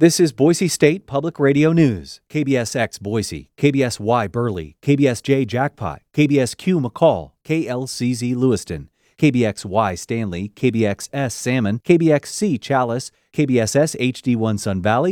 This is Boise State Public Radio News. KBSX Boise, KBSY Burley, KBSJ Jackpot, KBSQ McCall, KLCZ Lewiston, KBXY Stanley, KBXS Salmon, KBXC Chalice, KBSS HD1 Sun Valley,